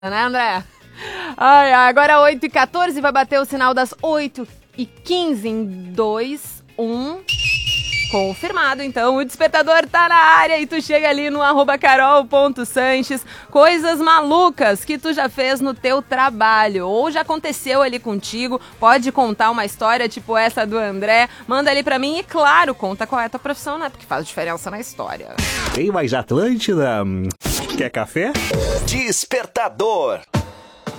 Né, André? Ai, agora 8h14, vai bater o sinal das 8h15 em 2, 1. Confirmado, então, o despertador tá na área e tu chega ali no @carol.sanches, coisas malucas que tu já fez no teu trabalho ou já aconteceu ali contigo, pode contar uma história tipo essa do André, manda ali pra mim e, claro, conta qual é a tua profissão, né, porque faz diferença na história. Tem mais Atlântida? Quer café? Despertador.